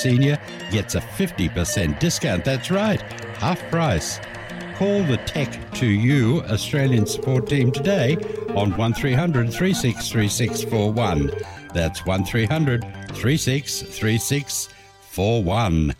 Senior gets a 50% discount. That's right, half price. Call the Tech to You Australian support team today on 1300 363641. That's 1300 363641.